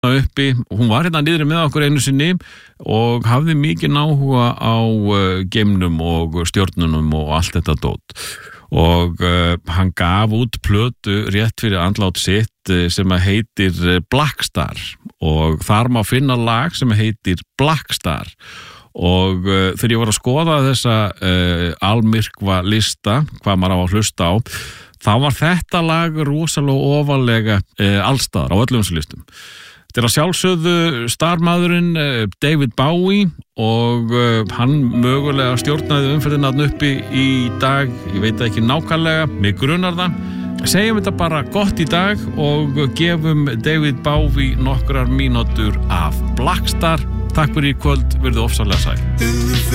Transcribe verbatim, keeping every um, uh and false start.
uppi, hún var hérna niðri með okkur einu sinni og hafði mikið áhuga á uh, geimnum og stjörnunum og allt þetta dót og uh, hann gaf út plötu rétt fyrir andlát sitt uh, sem að heitir Black Star og þar má finna lag sem heitir Black Star og uh, þegar ég var að skoða þessa uh, almyrkva lista, hvað maður á að hlusta á, þá var þetta lag rosalega ofalega uh, allstaðar á öllum þessum listum. Þetta er að sjálfsögðu starmaðurinn David Bowie og hann mögulega stjórnaði umferðina uppi í dag, ég veit ekki nákvæmlega, mig grunar það. Segjum þetta bara gott í dag og gefum David Bowie nokkrar mínútur af Black Star. Takk fyrir í kvöld, verðu ofsalega sæl.